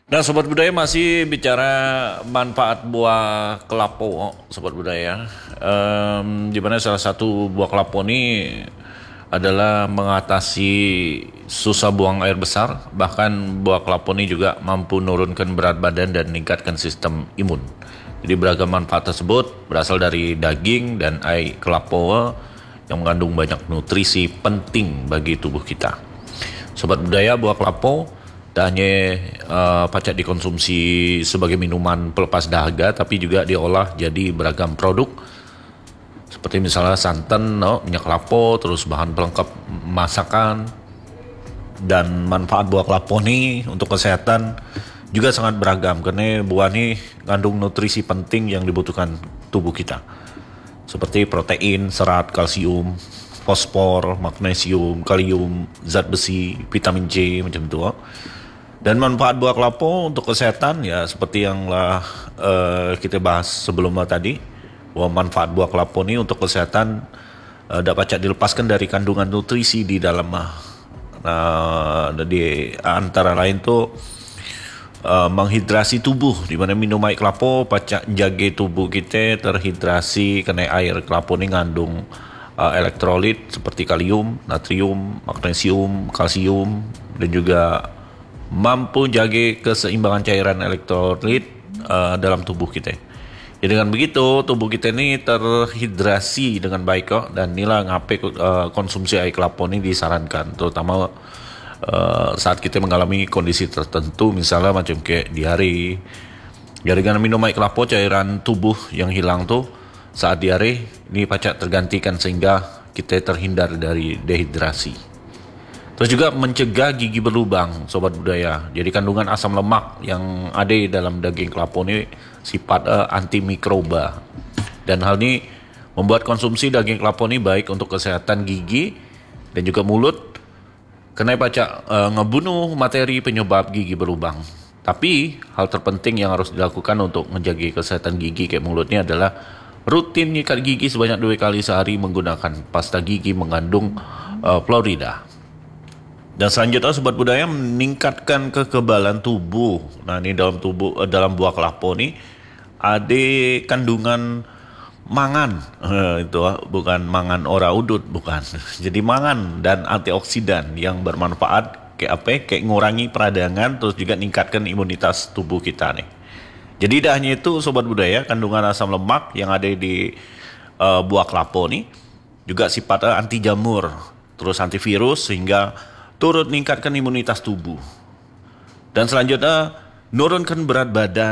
Nah, Sobat Budaya masih bicara manfaat buah kelapo, Sobat Budaya. Di mana salah satu buah kelapo ini adalah mengatasi susah buang air besar. Bahkan buah kelapo ini juga mampu menurunkan berat badan dan meningkatkan sistem imun. Jadi beragam manfaat tersebut berasal dari daging dan air kelapo yang mengandung banyak nutrisi penting bagi tubuh kita. Sobat Budaya, buah kelapo tak hanya pacak dikonsumsi sebagai minuman pelepas dahaga, tapi juga diolah jadi beragam produk seperti misalnya santan, minyak kelapa, terus bahan pelengkap masakan. Dan manfaat buah kelapa ini untuk kesehatan juga sangat beragam karena buah ini mengandung nutrisi penting yang dibutuhkan tubuh kita seperti protein, serat, kalsium, fosfor, magnesium, kalium, zat besi, vitamin C macam itu. Dan manfaat buah kelapa untuk kesehatan ya seperti yang kita bahas sebelumnya tadi, bahwa manfaat buah kelapa ini untuk kesehatan dapat dilepaskan dari kandungan nutrisi di dalamnya. Nah, di antara lain tuh menghidrasi tubuh, di mana minum air kelapa pacak jaga tubuh kita terhidrasi karena air kelapa ini ngandung elektrolit seperti kalium, natrium, magnesium, kalsium, dan juga mampu jaga keseimbangan cairan elektrolit dalam tubuh kita. Jadi dengan begitu tubuh kita ini terhidrasi dengan baik kok, dan inilah ngapai konsumsi air kelapa ini disarankan, terutama saat kita mengalami kondisi tertentu, misalnya macam kayak diare. Jadi dengan minum air kelapa, cairan tubuh yang hilang tuh saat diare ini pacak tergantikan sehingga kita terhindar dari dehidrasi. Terus juga mencegah gigi berlubang, Sobat Budaya. Jadi kandungan asam lemak yang ada dalam daging kelapa ini sifat antimikroba. Dan hal ini membuat konsumsi daging kelapa ini baik untuk kesehatan gigi dan juga mulut, karena pacak ngebunuh materi penyebab gigi berlubang. Tapi hal terpenting yang harus dilakukan untuk menjaga kesehatan gigi kayak mulutnya adalah rutin nyikat gigi sebanyak 2 kali sehari menggunakan pasta gigi mengandung fluorida. Dan selanjutnya Sobat Budaya, meningkatkan kekebalan tubuh. Nah, ini dalam buah kelapa nih ada kandungan mangan. Itu bukan mangan ora udut, bukan. Jadi mangan dan antioksidan yang bermanfaat kayak apa? Kayak ngurangi peradangan, terus juga meningkatkan imunitas tubuh kita nih. Jadi tidak hanya itu Sobat Budaya, kandungan asam lemak yang ada di buah kelapa nih juga sifatnya anti jamur, terus antivirus, sehingga turut meningkatkan imunitas tubuh. Dan selanjutnya, menurunkan berat badan